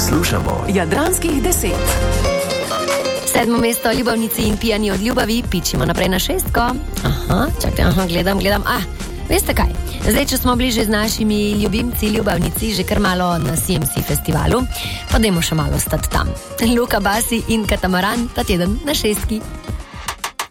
Poslušamo Jadranskih 10. 7. mesto, ljubavnici in pijani od ljubavi, pičimo naprej na 6. Gledam. Veste kaj? Zdaj, če smo bliže z našimi ljubimci, ljubavnici, že kar malo na CMC festivalu, pa dajmo še malo stati tam. Luka Basi in Katamaran ta teden na 6.